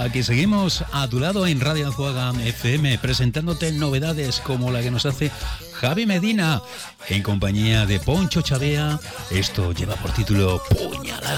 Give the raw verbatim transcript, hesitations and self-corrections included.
Aquí seguimos a tu lado en Radio Azuaga F M, presentándote novedades como la que nos hace Javi Medina en compañía de Poncho Chavea. Esto lleva por título Puñalada.